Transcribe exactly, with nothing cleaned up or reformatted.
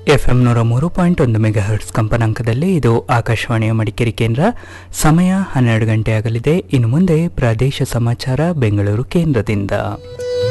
FM ನೂರ ಮೂರು point ಒಂದು ಮೆಗಾ ಹರ್ಟ್ಸ್ ಕಂಪನಾಂಕದಲ್ಲಿ ಇದು ಆಕಾಶವಾಣಿಯ ಮಡಿಕೇರಿ ಕೇಂದ್ರ. ಸಮಯ ಹನ್ನೆರಡು ಗಂಟೆ ಆಗಲಿದೆ. ಇನ್ನು ಮುಂದೆ ಪ್ರದೇಶ ಸಮಾಚಾರ ಬೆಂಗಳೂರು ಕೇಂದ್ರದಿಂದ.